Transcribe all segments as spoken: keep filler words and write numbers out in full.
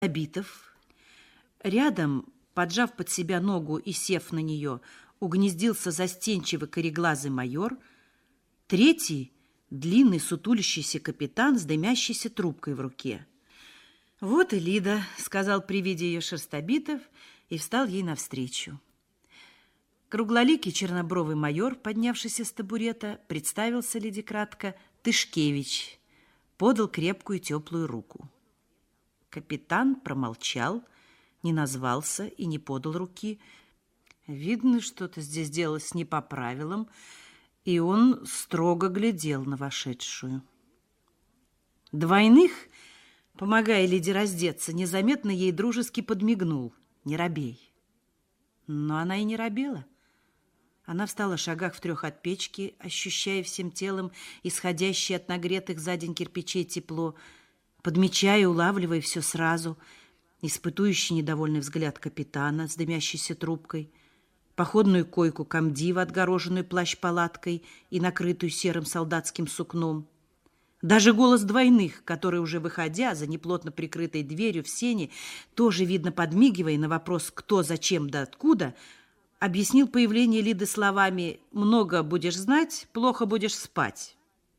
Обитов. Рядом, поджав под себя ногу и сев на нее, угнездился застенчивый кореглазый майор. Третий — длинный сутулящийся капитан с дымящейся трубкой в руке. «Вот и Лида», — сказал при виде ее Шерстобитов и встал ей навстречу. Круглоликий чернобровый майор, поднявшийся с табурета, представился Лиде кратко Тышкевич, подал крепкую теплую руку. Капитан промолчал, не назвался и не подал руки. Видно, что-то здесь делалось не по правилам, и он строго глядел на вошедшую. Двойных, помогая Лиде раздеться, незаметно ей дружески подмигнул: «Не робей». Но она и не робела. Она встала в шагах в трех от печки, ощущая всем телом исходящее от нагретых за день кирпичей тепло, подмечая и улавливая все сразу: испытующий недовольный взгляд капитана с дымящейся трубкой, походную койку комдива, отгороженную плащ-палаткой и накрытую серым солдатским сукном, даже голос двойных, который, уже выходя за неплотно прикрытой дверью в сени, тоже, видно, подмигивая на вопрос «кто, зачем да откуда», объяснил появление Лиды словами: «Много будешь знать, плохо будешь спать».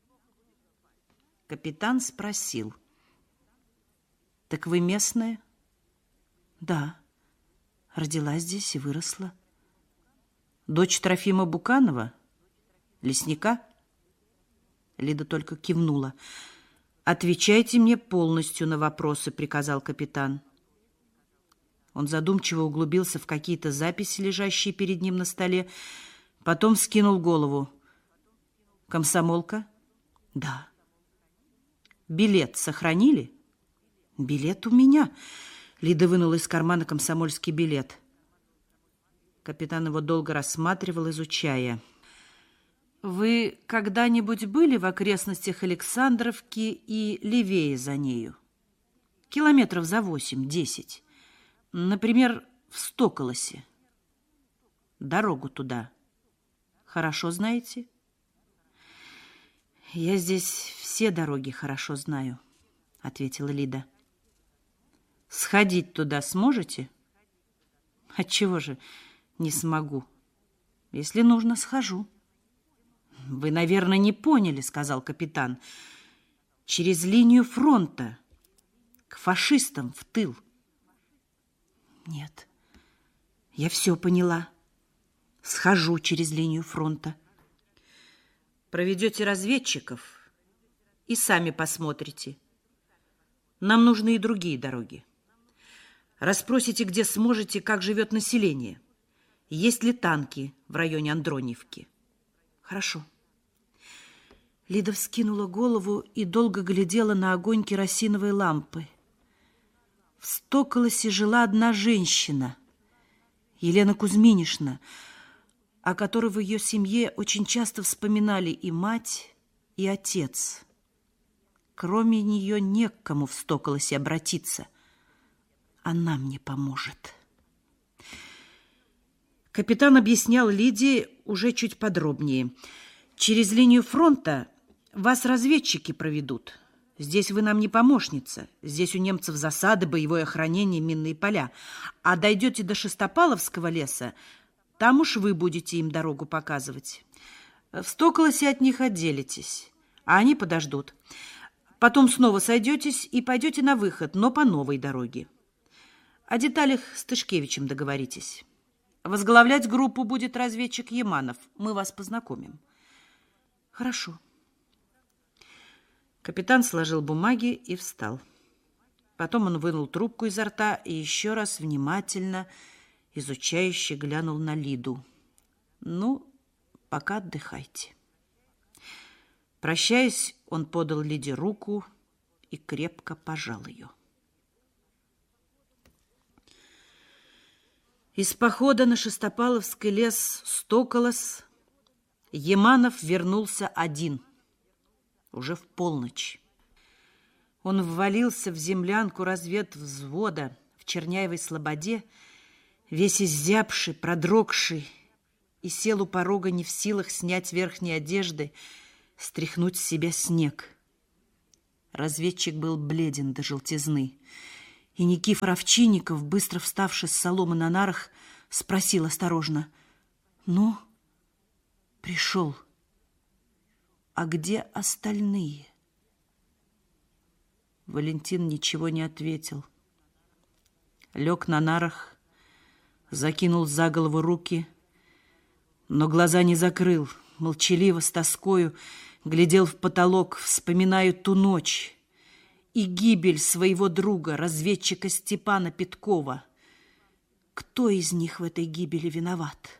Капитан спросил: «Так вы местная?» «Да, родилась здесь и выросла». «Дочь Трофима Буканова? Лесника?» Лида только кивнула. «Отвечайте мне полностью на вопросы», — приказал капитан. Он задумчиво углубился в какие-то записи, лежащие перед ним на столе, потом вскинул голову. «Комсомолка?» «Да». «Билет сохранили?» «Билет у меня». Лида вынула из кармана комсомольский билет. Капитан его долго рассматривал, изучая. «Вы когда-нибудь были в окрестностях Александровки и левее за нею? Километров за восемь-десять. Например, в Стоколосе. Дорогу туда хорошо знаете?» «Я здесь все дороги хорошо знаю», — ответила Лида. «Сходить туда сможете?» «Отчего же не смогу? Если нужно, схожу». «Вы, наверное, не поняли», — сказал капитан. «Через линию фронта, к фашистам в тыл». «Нет, я все поняла. Схожу через линию фронта». «Проведете разведчиков и сами посмотрите. Нам нужны и другие дороги. Расспросите, где сможете, как живет население. Есть ли танки в районе Андроньевки?» «Хорошо». Лида вскинула голову и долго глядела на огонь керосиновой лампы. В Стоколосе жила одна женщина, Елена Кузьминишна, о которой в ее семье очень часто вспоминали и мать, и отец. Кроме нее не к кому в Стоколосе обратиться. Она мне поможет. Капитан объяснял Лиде уже чуть подробнее. «Через линию фронта вас разведчики проведут. Здесь вы нам не помощница. Здесь у немцев засады, боевое охранение, минные поля. А дойдете до Шестопаловского леса, там уж вы будете им дорогу показывать. В Стоколосе от них отделитесь, а они подождут. Потом снова сойдетесь и пойдете на выход, но по новой дороге. О деталях с Тышкевичем договоритесь. Возглавлять группу будет разведчик Яманов. Мы вас познакомим». «Хорошо». Капитан сложил бумаги и встал. Потом он вынул трубку изо рта и еще раз внимательно, изучающе глянул на Лиду. «Ну, пока отдыхайте». Прощаясь, он подал Лиде руку и крепко пожал ее. Из похода на Шестопаловский лес Стоколос Яманов вернулся один, уже в полночь. Он ввалился в землянку разведвзвода в Черняевой слободе, весь изябший, продрогший, и сел у порога не в силах снять верхней одежды, стряхнуть с себя снег. Разведчик был бледен до желтизны. И Никифор Овчинников, быстро вставший с соломы на нарах, спросил осторожно: «Ну, пришел. А где остальные?» Валентин ничего не ответил. Лег на нарах, закинул за голову руки, но глаза не закрыл, молчаливо, с тоскою глядел в потолок, вспоминая ту ночь и гибель своего друга, разведчика Степана Петкова. Кто из них в этой гибели виноват?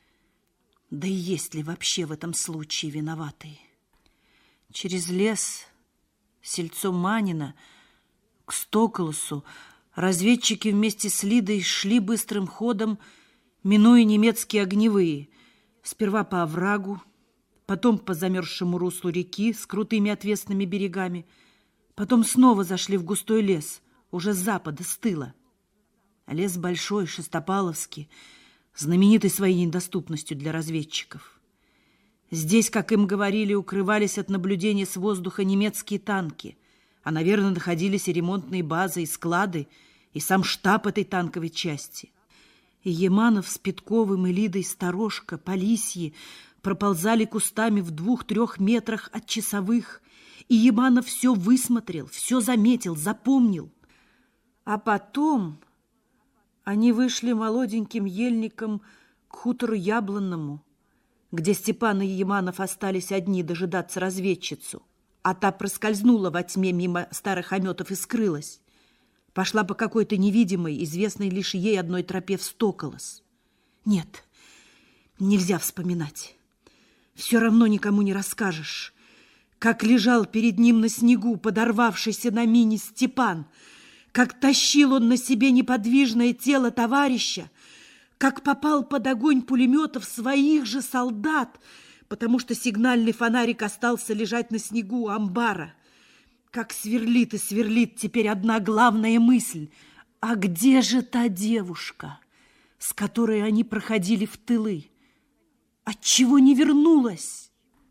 Да и есть ли вообще в этом случае виноватые? Через лес, сельцо Манина, к Стоколосу разведчики вместе с Лидой шли быстрым ходом, минуя немецкие огневые, сперва по оврагу, потом по замерзшему руслу реки с крутыми отвесными берегами, потом снова зашли в густой лес, уже с запада, с тыла. Лес большой, Шестопаловский, знаменитый своей недоступностью для разведчиков. Здесь, как им говорили, укрывались от наблюдения с воздуха немецкие танки, а, наверное, находились и ремонтные базы, и склады, и сам штаб этой танковой части. И Яманов с Петковым и Лидой сторожка, по лисьи, проползали кустами в двух-трех метрах от часовых, и Яманов все высмотрел, все заметил, запомнил. А потом они вышли молоденьким ельником к хутору Яблонному, где Степан и Яманов остались одни дожидаться разведчицу, а та проскользнула во тьме мимо старых ометов и скрылась. Пошла по какой-то невидимой, известной лишь ей одной тропе в Стоколос. Нет, нельзя вспоминать. Все равно никому не расскажешь, как лежал перед ним на снегу подорвавшийся на мине Степан, как тащил он на себе неподвижное тело товарища, как попал под огонь пулеметов своих же солдат, потому что сигнальный фонарик остался лежать на снегу у амбара. Как сверлит и сверлит теперь одна главная мысль: а где же та девушка, с которой они проходили в тылы? Отчего не вернулась?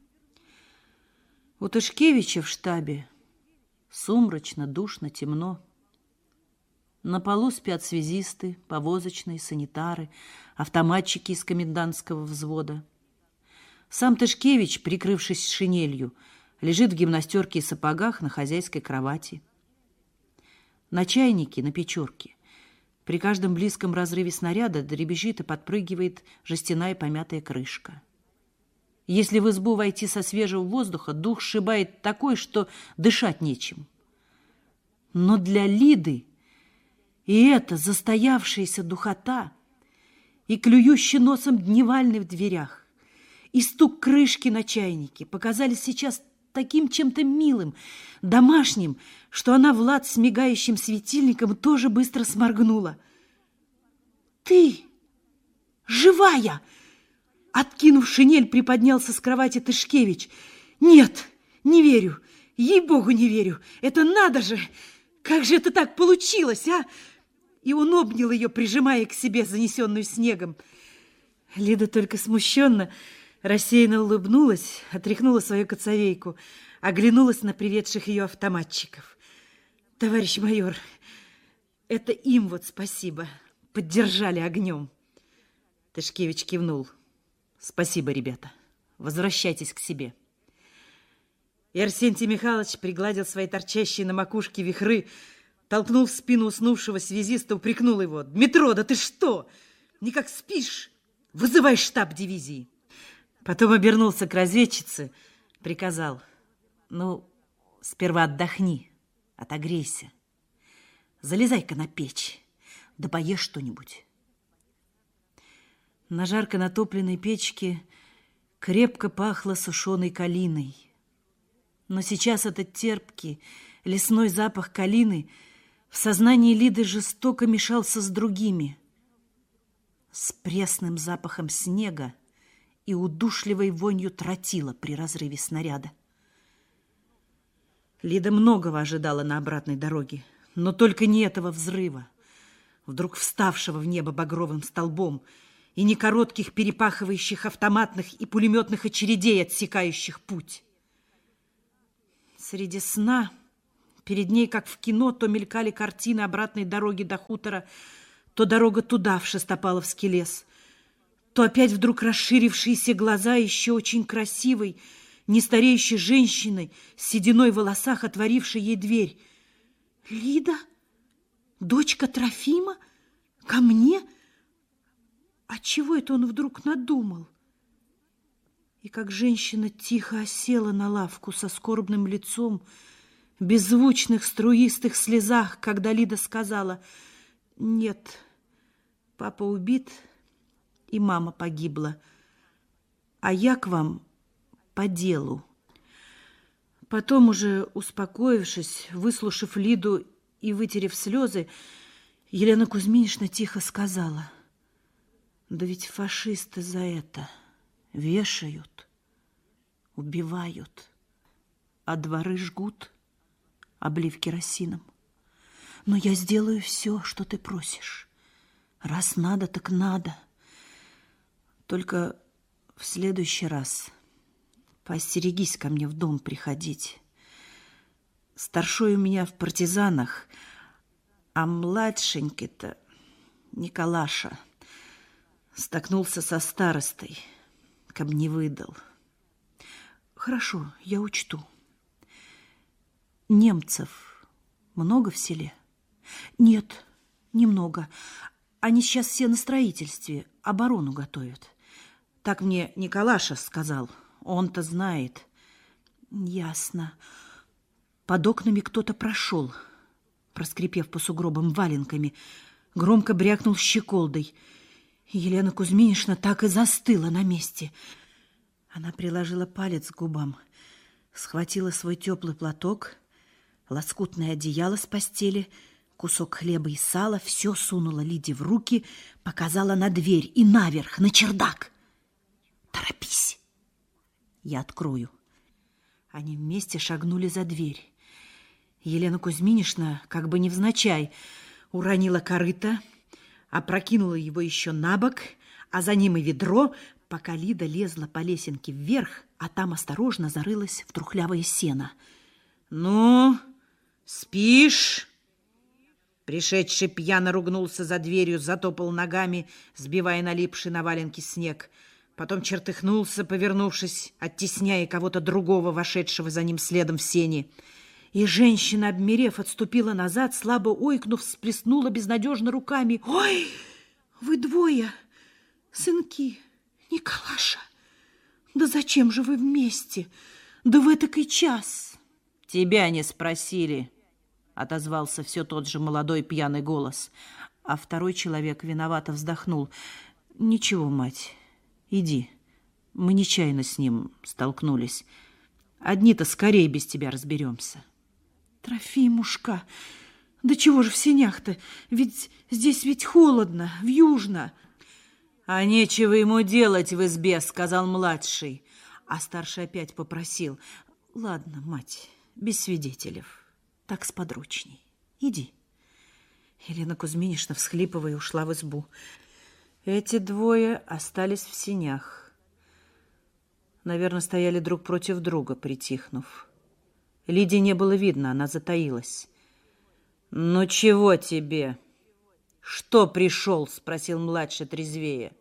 У Тышкевича в штабе сумрачно, душно, темно. На полу спят связисты, повозочные, санитары, автоматчики из комендантского взвода. Сам Тышкевич, прикрывшись шинелью, лежит в гимнастерке и сапогах на хозяйской кровати. На чайнике, на печурке, при каждом близком разрыве снаряда дребезжит и подпрыгивает жестяная помятая крышка. Если в избу войти со свежего воздуха, дух сшибает такой, что дышать нечем. Но для Лиды и эта застоявшаяся духота, и клюющий носом дневальный в дверях, и стук крышки на чайнике показались сейчас таким чем-то милым, домашним, что она в лад с мигающим светильником тоже быстро сморгнула. «Ты живая!» Откинув шинель, приподнялся с кровати Тышкевич. «Нет, не верю, ей-богу, не верю! Это надо же! Как же это так получилось, а?» И он обнял ее, прижимая к себе, занесенную снегом. Лида только смущенно, рассеянно улыбнулась, отряхнула свою коцовейку, оглянулась на приведших ее автоматчиков. «Товарищ майор, это им вот спасибо, поддержали огнем». Тышкевич кивнул. «Спасибо, ребята, возвращайтесь к себе». И Арсентий Михайлович пригладил свои торчащие на макушке вихры, толкнул в спину уснувшего связиста, упрекнул его: «Дмитро, да ты что? Никак спишь? Вызывай штаб дивизии». Потом обернулся к разведчице, приказал: «Ну, сперва отдохни, отогрейся. Залезай-ка на печь, да поешь что-нибудь». На жарко натопленной печке крепко пахло сушеной калиной. Но сейчас этот терпкий лесной запах калины в сознании Лиды жестоко мешался с другими, с пресным запахом снега и удушливой вонью тротила при разрыве снаряда. Лида многого ожидала на обратной дороге, но только не этого взрыва, вдруг вставшего в небо багровым столбом, и не коротких перепахивающих автоматных и пулеметных очередей, отсекающих путь. Среди сна Перед ней, как в кино, то мелькали картины обратной дороги до хутора, то дорога туда, в Шестопаловский лес, то опять вдруг расширившиеся глаза еще очень красивой, нестареющей женщины с сединой в волосах, отворившей ей дверь. «Лида? Дочка Трофима? Ко мне? А чего это он вдруг надумал?» И как женщина тихо осела на лавку со скорбным лицом, в беззвучных струистых слезах, когда Лида сказала: «Нет, папа убит, и мама погибла, а я к вам по делу». Потом, уже успокоившись, выслушав Лиду и вытерев слезы, Елена Кузьминична тихо сказала: «Да ведь фашисты за это вешают, убивают, а дворы жгут, облив керосином. Но я сделаю все, что ты просишь. Раз надо, так надо. Только в следующий раз поостерегись ко мне в дом приходить. Старшой у меня в партизанах, а младшенький-то Николаша столкнулся со старостой, каб не выдал». «Хорошо, я учту. Немцев много в селе?» «Нет, немного. Они сейчас все на строительстве, оборону готовят. Так мне Николаша сказал. Он-то знает». «Ясно. Под окнами кто-то прошел, проскрипев по сугробам валенками, громко брякнул щеколдой. Елена Кузьминична так и застыла на месте. Она приложила палец к губам, схватила свой теплый платок, лоскутное одеяло с постели, кусок хлеба и сала, все сунула Лиде в руки, показала на дверь и наверх, на чердак. «Торопись, я открою». Они вместе шагнули за дверь. Елена Кузьминична, как бы невзначай, уронила корыто, опрокинула его еще на бок, а за ним и ведро, пока Лида лезла по лесенке вверх, а там осторожно зарылась в трухлявое сено. «Ну, спишь?» Пришедший пьяно ругнулся за дверью, затопал ногами, сбивая налипший на валенки снег. Потом чертыхнулся, повернувшись, оттесняя кого-то другого, вошедшего за ним следом в сени. И женщина, обмерев, отступила назад, слабо ойкнув, всплеснула безнадежно руками. «Ой, вы двое, сынки, Николаша! Да зачем же вы вместе? Да в этакий час!» «Тебя не спросили», — отозвался все тот же молодой пьяный голос. А второй человек виновато вздохнул. «Ничего, мать, иди, мы нечаянно с ним столкнулись. Одни-то скорее без тебя разберемся». «Трофимушка, да чего же в сенях-то? Ведь здесь ведь холодно, вьюжно». «А нечего ему делать в избе», — сказал младший. А старший опять попросил: «Ладно, мать, без свидетелей, так сподручней. Иди». Елена Кузьминична, всхлипывая, ушла в избу. Эти двое остались в сенях. Наверное, стояли друг против друга, притихнув. Лидии не было видно, она затаилась. «Ну чего тебе? Что пришел?» — спросил младший трезвее.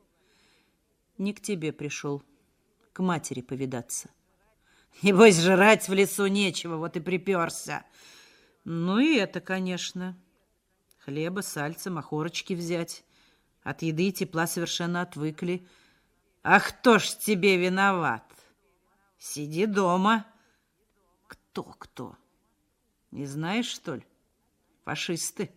«Не к тебе пришел, к матери повидаться». «Небось, жрать в лесу нечего, вот и приперся». «Ну и это, конечно. Хлеба, сальца, махорочки взять. От еды и тепла совершенно отвыкли. А кто ж тебе виноват? Сиди дома». «Кто-кто? Не знаешь, что ли? Фашисты».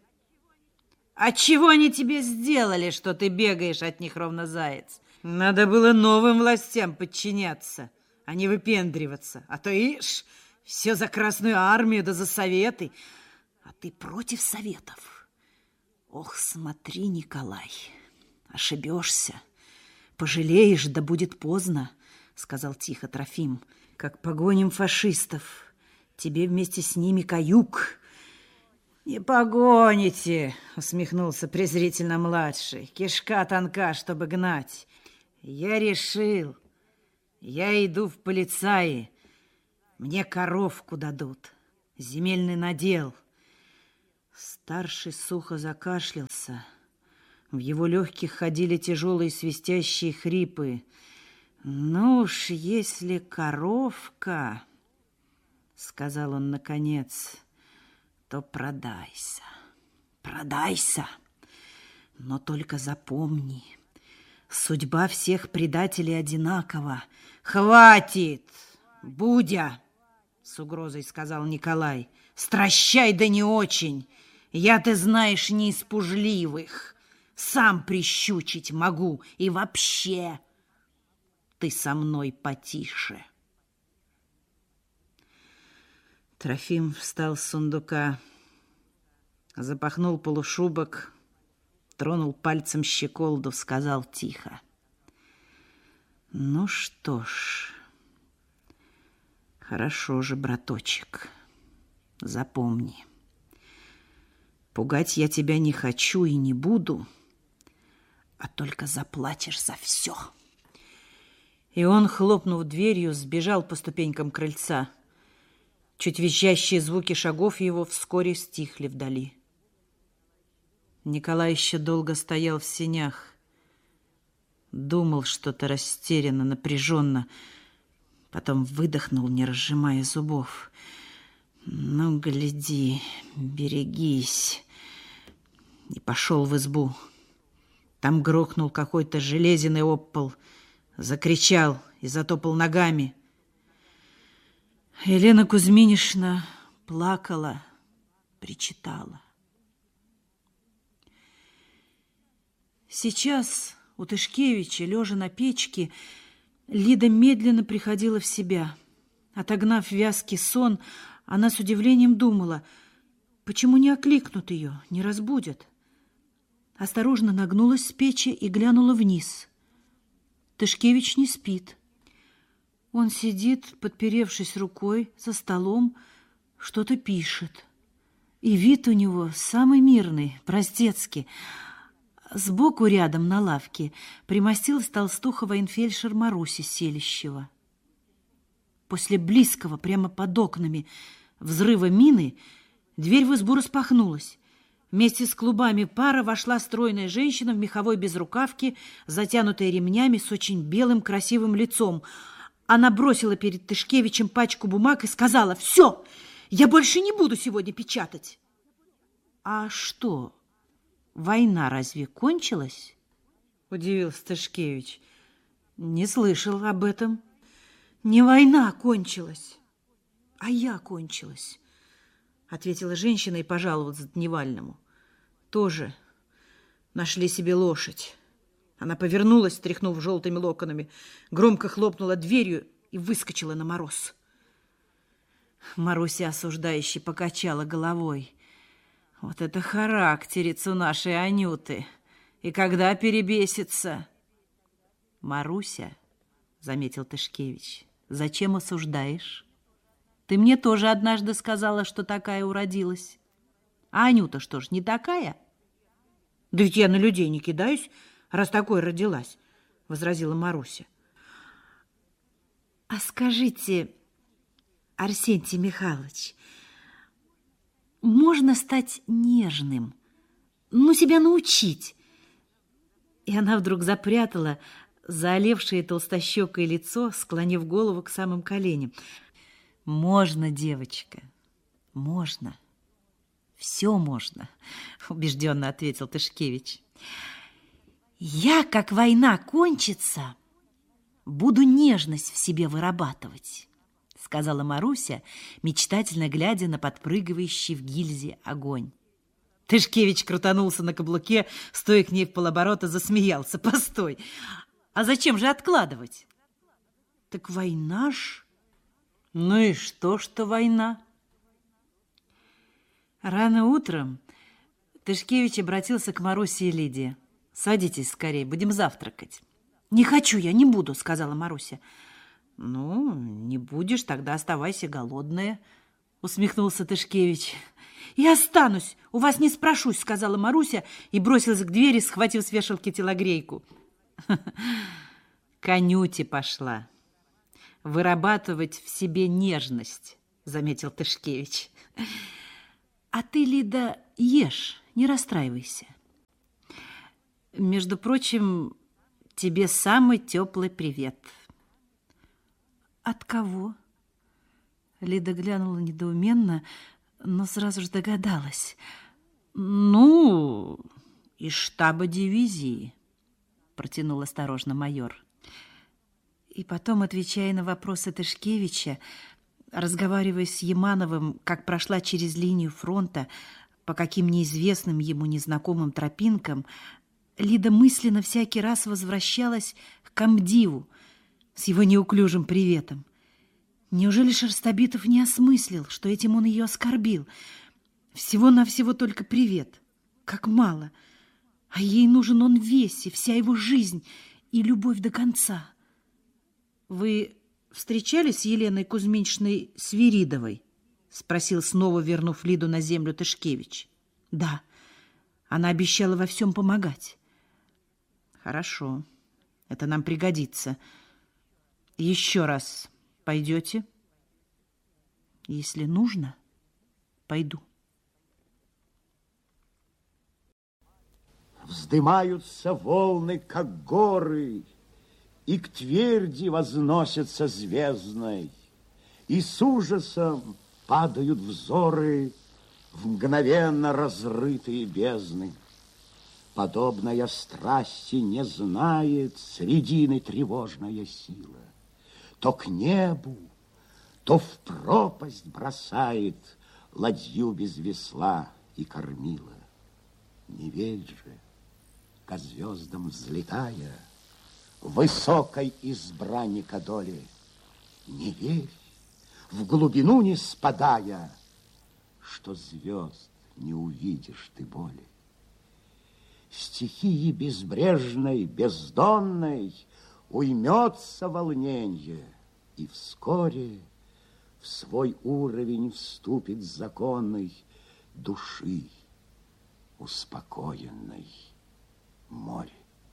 «А чего они тебе сделали, что ты бегаешь от них ровно заяц? Надо было новым властям подчиняться, а не выпендриваться. А то, ишь, все за Красную Армию да за Советы. А ты против Советов. Ох, смотри, Николай, ошибешься. Пожалеешь, да будет поздно», — сказал тихо Трофим. «Как погоним фашистов, тебе вместе с ними каюк». «Не погоните», — усмехнулся презрительно младший. «Кишка тонка, чтобы гнать. Я решил. Я иду в полицаи. Мне коровку дадут. земельный надел. Старший сухо закашлялся. В его легких ходили тяжелые свистящие хрипы. «Ну уж, если коровка, — сказал он наконец, — то продайся, продайся. Но только запомни, судьба всех предателей одинакова. Хватит, Будя, — с угрозой сказал Николай, — стращай да не очень. Я, ты знаешь, не из пужливых. Сам прищучить могу. И вообще ты со мной потише». Трофим встал с сундука, запахнул полушубок, тронул пальцем щеколду, сказал тихо: «Ну что ж, хорошо же, браточек, запомни, пугать я тебя не хочу и не буду, а только заплатишь за все». И он, хлопнув дверью, сбежал по ступенькам крыльца. Чуть визжащие звуки шагов его вскоре стихли вдали. Николай еще долго стоял в сенях, думал что-то растерянно, напряженно, потом выдохнул, не разжимая зубов: «Ну, гляди, берегись», и пошел в избу. Там грохнул какой-то железный об пол, закричал и затопал ногами. Елена Кузьминишна плакала, причитала. Сейчас у Тышкевича, лежа на печке, Лида медленно приходила в себя. Отогнав вязкий сон, она с удивлением думала, почему не окликнут ее, не разбудят. Осторожно нагнулась с печи и глянула вниз. Тышкевич не спит. Он сидит, подперевшись рукой, за столом, что-то пишет. И вид у него самый мирный, простецкий. Сбоку рядом на лавке примостилась толстуха военфельдшер Маруся Селищева. После близкого, прямо под окнами, взрыва мины дверь в избу распахнулась. Вместе с клубами пара вошла стройная женщина в меховой безрукавке, затянутая ремнями, с очень белым красивым лицом. Она бросила перед Тышкевичем пачку бумаг и сказала: «Все, я больше не буду сегодня печатать». «А что, война разве кончилась?» — удивился Тышкевич. «Не слышал об этом». «Не война кончилась, а я кончилась», — ответила женщина и пожаловалась Дневальному. «Тоже нашли себе лошадь». Она повернулась, тряхнув желтыми локонами, громко хлопнула дверью и выскочила на мороз. Маруся осуждающе покачала головой. «Вот это характерец у нашей Анюты! И когда перебесится?» «Маруся, — заметил Тышкевич, — зачем осуждаешь? Ты мне тоже однажды сказала, что такая уродилась. А Анюта что ж, не такая?» «Да ведь я на людей не кидаюсь, раз такой родилась, — возразила Маруся. «А скажите, Арсентий Михайлович, можно стать нежным, ну, себя научить?» И она вдруг запрятала заолевшее толстощекое лицо, склонив голову к самым коленям. «Можно, девочка, можно. Все можно», — убежденно ответил Тышкевич. «Я, как война кончится, буду нежность в себе вырабатывать», — сказала Маруся, мечтательно глядя на подпрыгивающий в гильзе огонь. Тышкевич крутанулся на каблуке, стоя к ней в полоборота, засмеялся. «Постой, а зачем же откладывать?» «Так война ж». «Ну и что, что война?» Рано утром Тышкевич обратился к Марусе и Лиде. «Садитесь скорее, будем завтракать». «Не хочу я, не буду», — сказала Маруся. «Ну, не будешь, тогда оставайся голодная», — усмехнулся Тышкевич. «И останусь, у вас не спрошусь», — сказала Маруся и бросилась к двери, схватив с вешалки телогрейку. К Анюте пошла вырабатывать в себе нежность, заметил Тышкевич. А ты, Лида, ешь, не расстраивайся. Между прочим, тебе самый теплый привет. От кого? Лида глянула недоуменно, но сразу же догадалась. Ну, из штаба дивизии, протянул осторожно майор. И потом, отвечая на вопросы Тышкевича, разговаривая с Ямановым, как прошла через линию фронта, по каким неизвестным ему незнакомым тропинкам, Лида мысленно всякий раз возвращалась к комдиву с его неуклюжим приветом. Неужели Шерстобитов не осмыслил, что этим он ее оскорбил? Всего-навсего только привет. Как мало. А ей нужен он весь, и вся его жизнь, и любовь до конца. Вы встречались с Еленой Кузьминичной Свиридовой? Спросил, снова вернув Лиду на землю, Тышкевич. Да, она обещала во всем помогать. Хорошо, это нам пригодится. Еще раз пойдете? Если нужно, пойду. Вздымаются волны, как горы, и к тверди возносятся звездной, и с ужасом падают взоры в мгновенно разрытые бездны. Подобная страсти не знает средины тревожная сила. То к небу, то в пропасть бросает ладью без весла и кормила. Не верь же, ко звездам взлетая, высокой избранника доли. Не верь, в глубину не спадая, что звезд не увидишь ты боли. Стихии безбрежной, бездонной уймется волненье, и вскоре в свой уровень вступит законной души успокоенной море.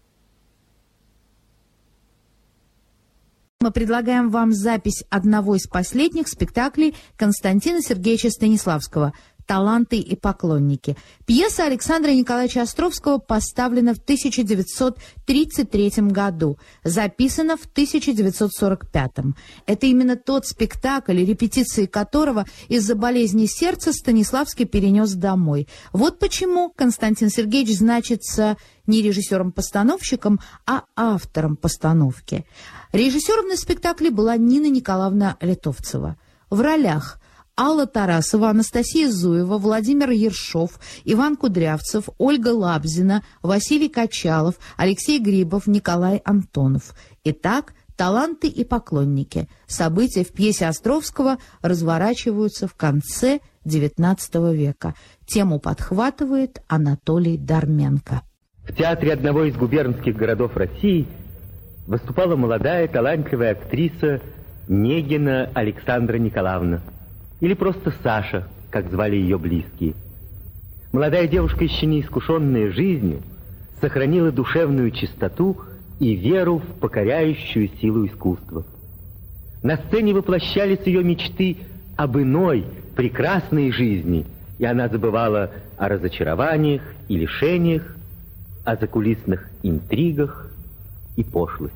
Мы предлагаем вам запись одного из последних спектаклей Константина Сергеевича Станиславского «Таланты и поклонники». Пьеса Александра Николаевича Островского поставлена в тысяча девятьсот тридцать третьем году, записана в тысяча девятьсот сорок пятом. Это именно тот спектакль, репетиции которого из-за болезни сердца Станиславский перенес домой. Вот почему Константин Сергеевич значится не режиссером-постановщиком, а автором постановки. Режиссером на спектакле была Нина Николаевна Литовцева. В ролях Алла Тарасова, Анастасия Зуева, Владимир Ершов, Иван Кудрявцев, Ольга Лабзина, Василий Качалов, Алексей Грибов, Николай Антонов. Итак, «Таланты и поклонники». События в пьесе Островского разворачиваются в конце девятнадцатого века. Тему подхватывает Анатолий Дарменко. В театре одного из губернских городов России выступала молодая талантливая актриса Негина Александра Николаевна, или просто Саша, как звали ее близкие. Молодая девушка, еще не искушенная жизнью, сохранила душевную чистоту и веру в покоряющую силу искусства. На сцене воплощались ее мечты об иной, прекрасной жизни, и она забывала о разочарованиях и лишениях, о закулисных интригах и пошлости.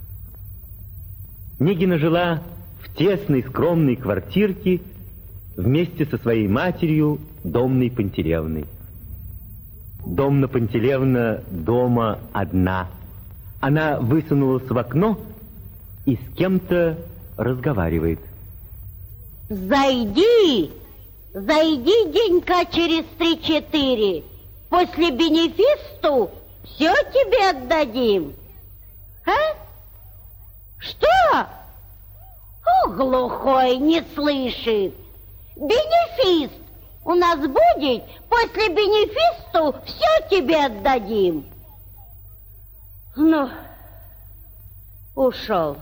Негина жила в тесной, скромной квартирке вместе со своей матерью, Домной Пантелеевной. Домна Пантелеевна дома одна. Она высунулась в окно и с кем-то разговаривает. Зайди, зайди денька через три-четыре. После бенефисту все тебе отдадим. А? Что? О, глухой, не слышит. Бенефист у нас будет, после бенефисту все тебе отдадим. Ну, ушел.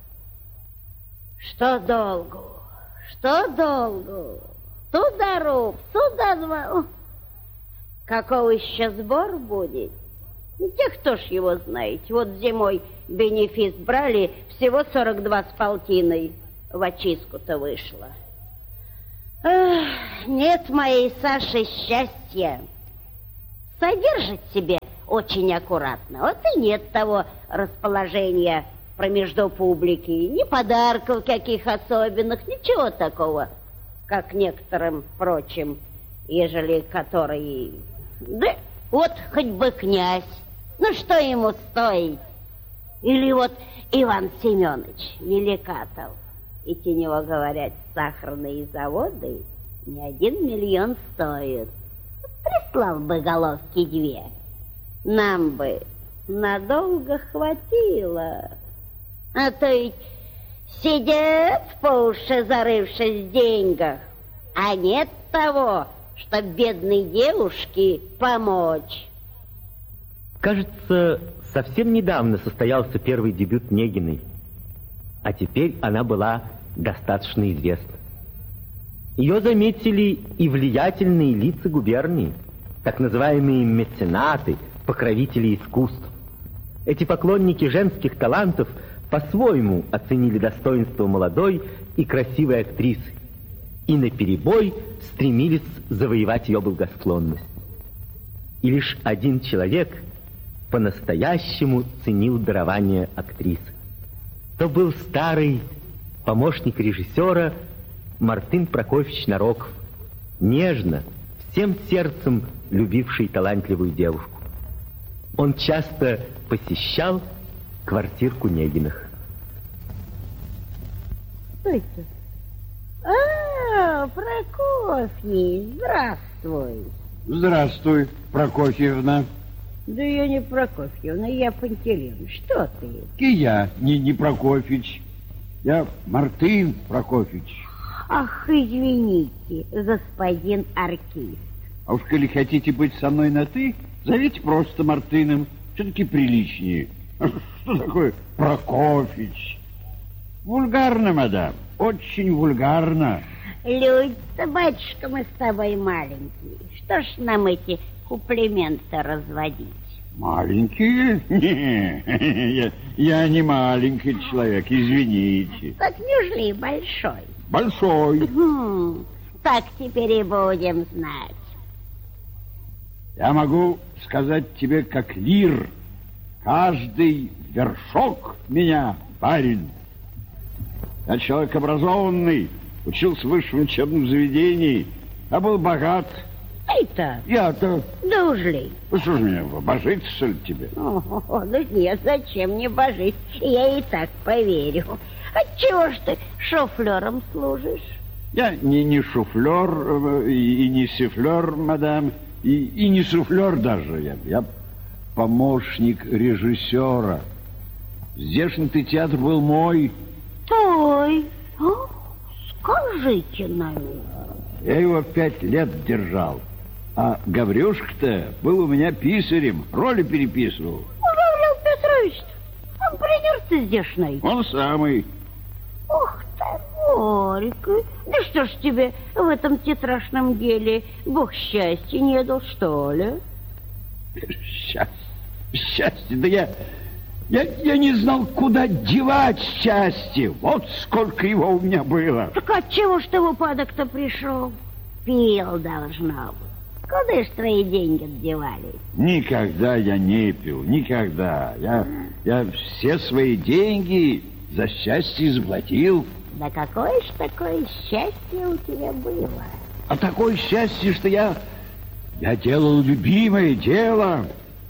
Что долгу, что долгу. Туда руб, сюда два. Какого еще сбор будет? Да кто ж его знает. Вот зимой бенефис брали, всего сорок два с полтиной в очистку-то вышло. Эх, нет моей Саши счастья. Содержит себе очень аккуратно. Вот и нет того расположения промежду публики, ни подарков каких особенных, ничего такого, как некоторым прочим, ежели который... Да вот хоть бы князь, ну что ему стоит? Или вот Иван Семенович Великатов. Ведь у него, говорят, сахарные заводы не один миллион стоят. Прислал бы головки две, нам бы надолго хватило. А то ведь сидят по уши, зарывшись в деньгах, а нет того, чтоб бедной девушке помочь. Кажется, совсем недавно состоялся первый дебют Негиной, а теперь она была достаточно известна. Ее заметили и влиятельные лица губернии, так называемые меценаты, покровители искусств. Эти поклонники женских талантов по-своему оценили достоинство молодой и красивой актрисы и наперебой стремились завоевать ее благосклонность. И лишь один человек по-настоящему ценил дарование актрисы. То был старый помощник режиссера Мартын Прокофьевич Нароков, нежно, всем сердцем любивший талантливую девушку. Он часто посещал квартирку Негиных. Что это? А, Прокофьевич, здравствуй. Здравствуй, Прокофьевна. Да я не Прокофьевна, я Пантелеевна. Что ты? И я не, не Прокофьевич. Я Мартын Прокофьевич. Ах, извините, господин артист. А уж коли хотите быть со мной на «ты», зовите просто Мартыном. Все-таки приличнее. Что такое Прокофьевич? Вульгарно, мадам, очень вульгарно. Люди-то, батюшка, мы с тобой маленькие. Что ж нам эти комплименты разводить? Маленькие? Не, я, я не маленький человек, извините. Так неужели большой? Большой. Хм, так теперь и будем знать. Я могу сказать тебе, как лир, каждый вершок меня барин. Я человек образованный, учился в высшем учебном заведении, а был богат. Ты-то? Я-то... Да уж ли? Ну что ж мне, божиться, что ли, тебе? О, да нет, зачем мне божить? Я и так поверю. Отчего ж ты шофлером служишь? Я не, не шуфлер и, и не суфлер, мадам, и, и не суфлер даже. Я, я помощник режиссера. Здешний-то театр был мой. Твой? О, скажите, наверное. Я его пять лет держал. А Гаврюшка-то был у меня писарем, роли переписывал. Гаврил Петрович, он принер-то здешний. Он самый. Ух ты, Борька, да что ж тебе в этом тетрашном деле Бог счастья не дал, что ли? Счастье, счастье, да я, я, я не знал, куда девать счастье. Вот сколько его у меня было. Так отчего ж ты в упадок-то пришел? Пил, должно быть. Куда ж твои деньги девались? Никогда я не пил, никогда. Я, я все свои деньги за счастье заплатил. Да какое ж такое счастье у тебя было? А такое счастье, что я, я делал любимое дело.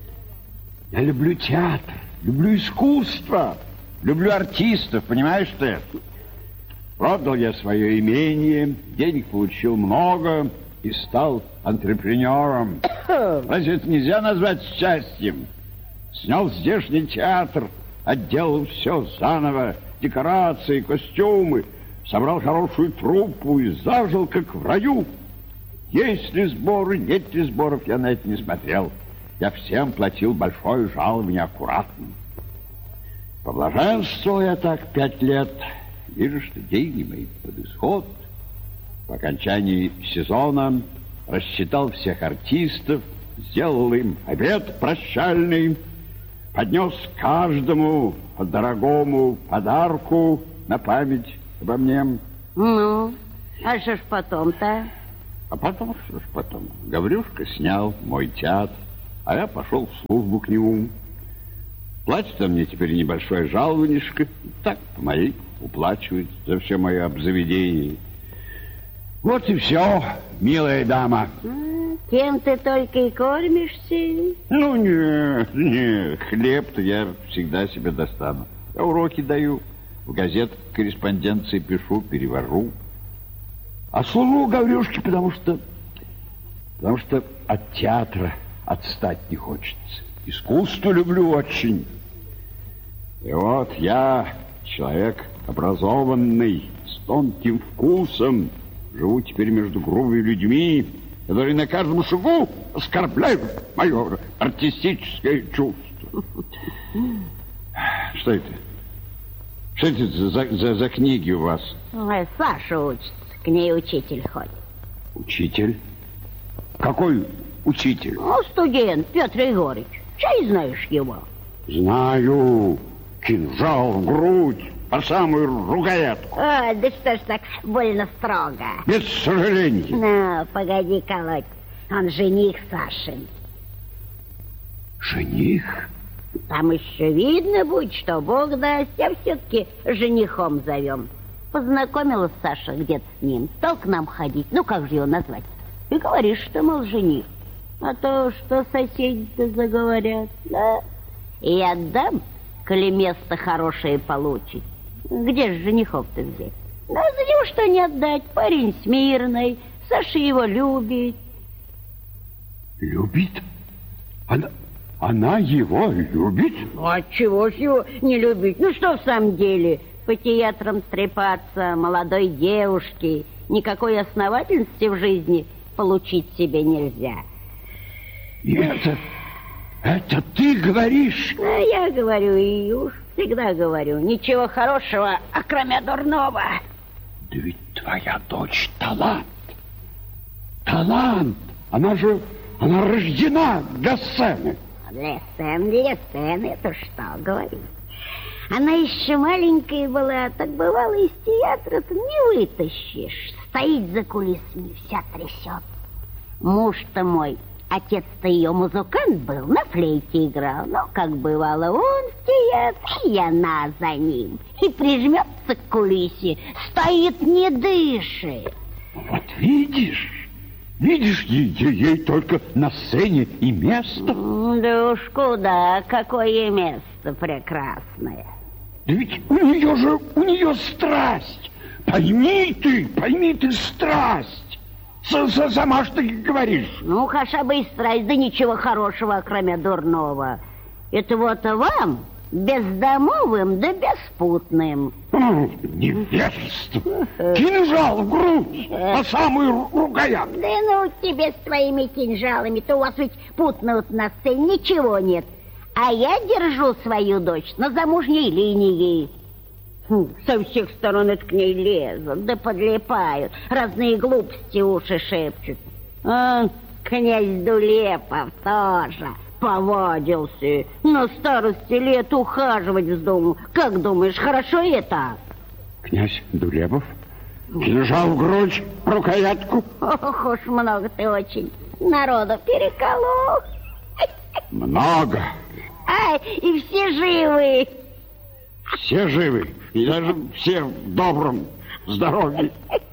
Я люблю театр, люблю искусство, люблю артистов, понимаешь ты? Продал я свое имение, денег получил много и стал антрепренером. Разве это нельзя назвать счастьем? Снял здешний театр, отделал все заново, декорации, костюмы, собрал хорошую труппу и зажил, как в раю. Есть ли сборы, нет ли сборов, я на это не смотрел. Я всем платил большое жалование аккуратно. Поблаженствовал я так пять лет. Вижу, что деньги мои под исход. По окончании сезона рассчитал всех артистов, сделал им обед прощальный, поднес каждому по дорогому подарку на память обо мне. Ну, А что ж потом-то? А потом, что ж потом? Гаврюшка снял мой театр, а я пошел в службу к нему. Платит он мне теперь небольшое жалованишко. Так, помаленьку уплачивает за все мое обзаведение. Вот и все, милая дама. А, кем ты только и кормишься? Ну, нет, нет, хлеб-то я всегда себе достану. Я уроки даю, в газетах корреспонденции пишу, перевожу. А служу Гаврюшке, потому что... Потому что от театра отстать не хочется. Искусство люблю очень. И вот я, человек образованный, с тонким вкусом, живу теперь между грубыми людьми, которые на каждом шагу оскорбляют мое артистическое чувство. Что это? Что это за, за, за книги у вас? Ой, Саша учится, к ней учитель ходит. Учитель? Какой учитель? Ну, студент Петр Егорыч. Чай знаешь его? Знаю. Кинжал в грудь, по самую рукоятку. А, да что ж так больно строго? Без сожалений. Ну, погоди колоть. Он жених Сашин. Жених? Там еще видно будет, что Бог даст, а все-таки женихом зовем. Познакомилась Саша где-то с ним, стал к нам ходить. Ну, как же его назвать? И говоришь, что, мол, жених. А то, что соседи-то заговорят, да? И отдам, коли место хорошее получит. Где же женихов-то взять? Да за него что не отдать? Парень смирный, Саша его любит. Любит? Она, она его любит? Ну, а чего ж его не любить? Ну, что в самом деле? По театрам стрепаться молодой девушке никакой основательности в жизни получить себе нельзя. И это, это ты говоришь? А я говорю, и уж всегда говорю, ничего хорошего, а кроме дурного. Да ведь твоя дочь талант. Талант. Она же, она рождена для сцены. Для сцены, для сцены, это что говорить? Она еще маленькая была, так бывало из театра-то не вытащишь. Стоит за кулисами, вся трясет. Муж-то мой, отец-то ее музыкант был, на флейте играл. Но, как бывало, он в театре, и она за ним. И прижмется к кулисе, стоит, не дышит. Вот видишь, видишь, ей, ей только на сцене и место. Да уж куда, какое место прекрасное. Да ведь у нее же, у нее страсть. Пойми ты, пойми ты страсть. С -с Сама ж ты говоришь. Ну, хаша бы и страсть, да ничего хорошего, кроме дурного. Это вот вам, бездомовым да беспутным. Ну, невежество. Кинжал в грудь, по самую рукоятку. Да ну тебе с твоими кинжалами-то, у вас ведь путного на сцене ничего нет. А я держу свою дочь на замужней линии. Хм, со всех сторон это к ней лезут, да подлипают, разные глупости уши шепчут. А князь Дулепов тоже повадился, на старости лет ухаживать вздумал. Как думаешь, хорошо это? Князь Дулепов? Кинжал в грудь, рукоятку? Ох уж много ты очень народу переколол. Много. Ай, и все живы. Все живы, и даже все в добром здоровье.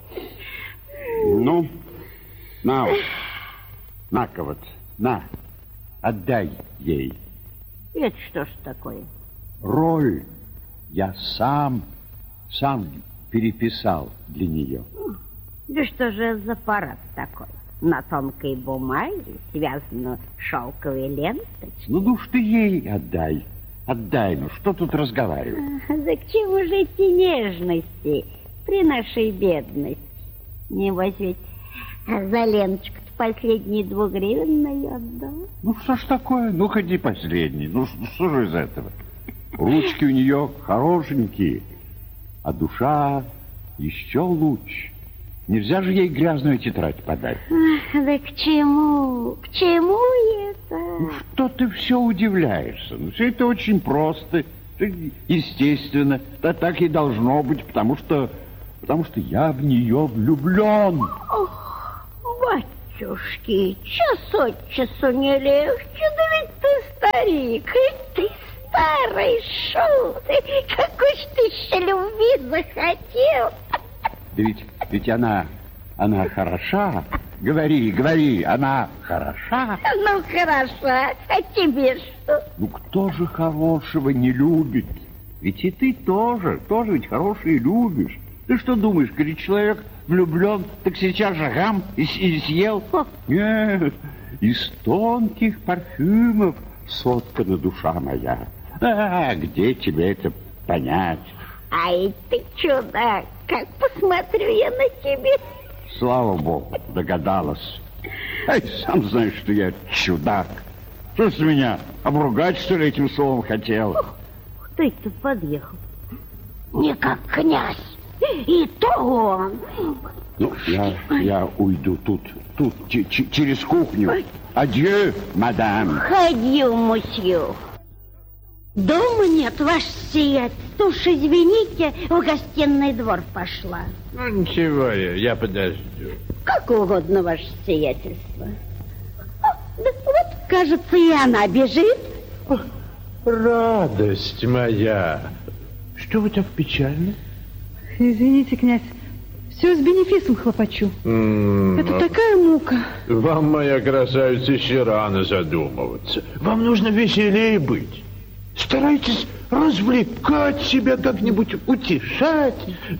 Ну, на вот, на-ка вот, на, отдай ей. Это что ж такое? Роль я сам, сам переписал для нее. Да что же за аппарат такой? На тонкой бумаге связана шелковой ленточкой. Ну, ну, что ей отдай. Отдай, ну, что тут разговаривать? Да к чему же эти нежности при нашей бедности? Небось ведь за ленточку-то последние двугривенные отдал. Ну, что ж такое? Ну, ходи последний. Ну, что же из этого? Ручки у нее хорошенькие, а душа еще лучше. Нельзя же ей грязную тетрадь подать. Ах, да к чему? К чему это? Ну, что ты все удивляешься? Ну, все это очень просто, естественно. Да так и должно быть, потому что, потому что я в нее влюблен. Ох, батюшки, час от часу не легче, да ведь ты старик, и ты старый шут, какой ж ты еще любви захотел. Да ведь, ведь она, она хороша. Говори, говори, она хороша. Ну, хороша, а тебе что? Ну, кто же хорошего не любит? Ведь и ты тоже, тоже ведь хороший любишь. Ты что думаешь, когда человек влюблен, так сейчас же гам и, и съел? Нет, из тонких парфюмов соткана душа моя. А где тебе это понять? Ай, ты чудак, как посмотрю я на тебя. Слава богу, догадалась. Ай, сам знаешь, что я чудак. Что ж меня, обругать, что ли, этим словом хотел? Кто это подъехал? Не как князь. И то он. Ну, я, я уйду тут, тут, ч- ч- через кухню. Адью, мадам. Ходил, мусью. Дома нет, ваше сиятельство. Уж извините, в гостиный двор пошла. Ну, ничего, я, я подожду. Как угодно, ваше сиятельство. О, да вот, кажется, и она бежит. О, радость моя. Что вы так печальны? Извините, князь, все с бенефисом хлопочу. М-м, Это такая мука. Вам, моя красавица, еще рано задумываться. Вам нужно веселее быть. Старайтесь развлекать себя, как-нибудь утешать.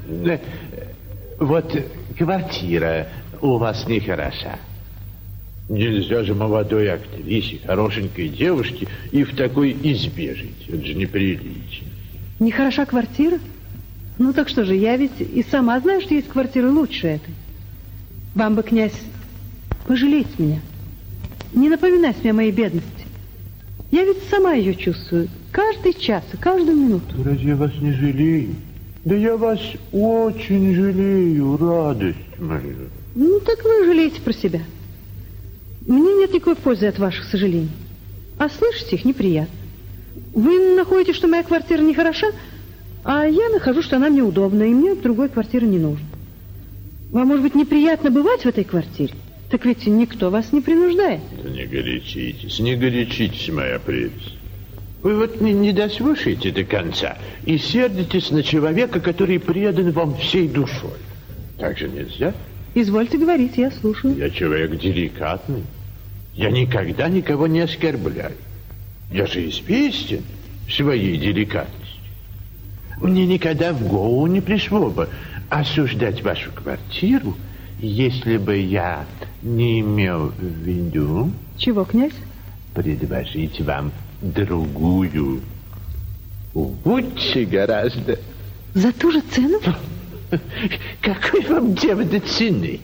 Вот квартира у вас нехороша. Нельзя же молодой актрисе, хорошенькой девушке и в такой избе жить. Это же неприлично. Нехороша квартира? Ну так что же, я ведь и сама знаю, что есть квартира лучше этой. Вам бы, князь, пожалеть меня. Не напоминать мне о моей бедности. Я ведь сама ее чувствую. Каждый час и каждую минуту. Разве я вас не жалею? Да я вас очень жалею, радость моя. Ну так вы жалеете про себя. Мне нет никакой пользы от ваших сожалений. А слышать их неприятно. Вы находите, что моя квартира нехороша, а я нахожу, что она мне удобна, и мне другой квартиры не нужно. Вам, может быть, неприятно бывать в этой квартире? Так ведь никто вас не принуждает. Да не горячитесь, не горячитесь, моя прелесть. Вы вот не, не дослушаете до конца и сердитесь на человека, который предан вам всей душой. Так же нельзя? Извольте говорить, я слушаю. Я человек деликатный. Я никогда никого не оскорбляю. Я же известен своей деликатностью. Мне никогда в голову не пришло бы осуждать вашу квартиру, если бы я не имел в виду... Чего, князь? Предложить вам другую. Лучше гораздо. За ту же цену? Какой вам дело до цены?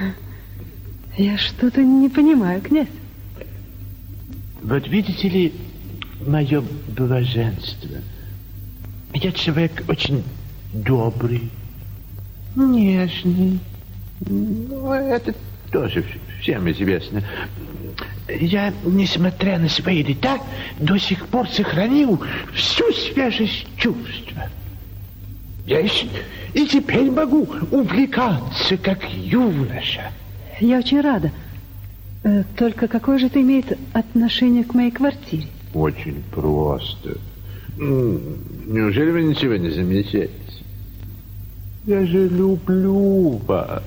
Я что-то не понимаю, князь. Вот видите ли, мое блаженство. Я человек очень добрый, нежный. Ну, это тоже всем известно. Я, несмотря на свои лета, до сих пор сохранил всю свежесть чувства. Я и, и теперь могу увлекаться, как юноша. Я очень рада. Э, только какое же это имеет отношение к моей квартире? Очень просто. Неужели вы ничего не замечаете? Я же люблю вас.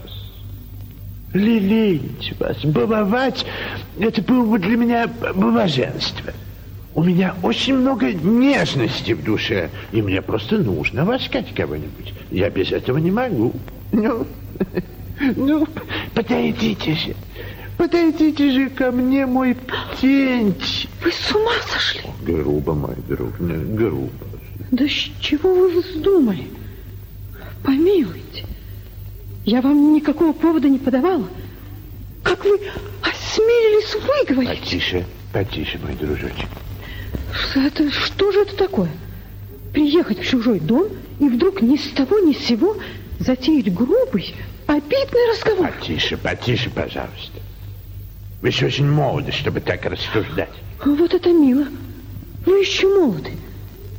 Лелеять вас, баловать, это было бы для меня блаженство. У меня очень много нежности в душе, и мне просто нужно ласкать кого-нибудь. Я без этого не могу. Ну, ну, подойдите же. Подойдите же ко мне, мой птенч. Вы с ума сошли? Грубо, мой друг, не, грубо. Да с чего вы вздумали? Помилуйте. Я вам никакого повода не подавала. Как вы осмелились выговорить? Потише, потише, мой дружочек. Что, это, что же это такое? Приехать в чужой дом и вдруг ни с того ни с сего затеять грубый, обидный разговор. Потише, потише, пожалуйста. Вы еще очень молоды, чтобы так рассуждать. Вот это мило. Вы еще молоды.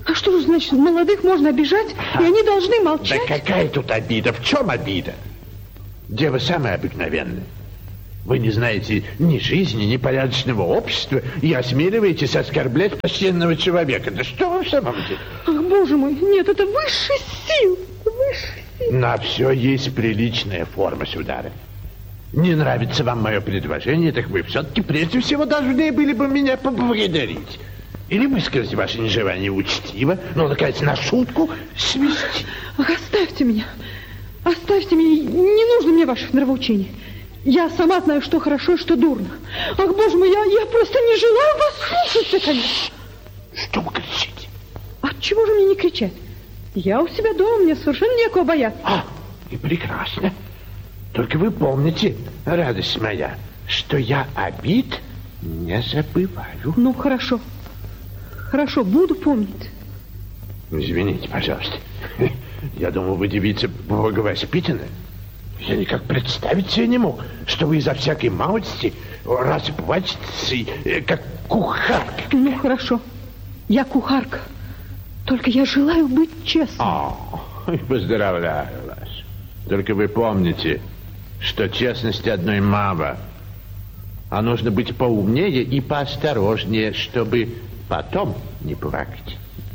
А что же значит, молодых можно обижать, и они должны молчать? Да какая тут обида? В чем обида? Дева самая обыкновенная. Вы не знаете ни жизни, ни порядочного общества и осмеливаетесь оскорблять почтенного человека. Да что вы в самом деле? Ах, боже мой, нет, это высшая сила, высшая сила. На все есть приличная форма, сударыня. Не нравится вам мое предложение, так вы все-таки прежде всего должны были бы меня поблагодарить. Или высказать ваше нежелание учтиво, но, наконец, на шутку свести. Ах, оставьте меня, оставьте меня, не нужно мне ваших нравоучений. Я сама знаю, что хорошо и что дурно. Ах, боже мой, я, я просто не желаю вас слушать, конечно. Что вы кричите? Отчего же мне не кричать? Я у себя дома, мне совершенно некого бояться. А, и прекрасно. Только вы помните, радость моя, что я обид не забываю. Ну, хорошо. Хорошо, буду помнить. Извините, пожалуйста. Я думал, вы девица благовоспитанная. Я никак представить себе не мог, что вы из-за всякой малости расплачетесь, как кухарка. Ну, хорошо. Я кухарка. Только я желаю быть честной. О, поздравляю вас. Только вы помните, что честности одной мало. А нужно быть поумнее и поосторожнее, чтобы потом не плакать.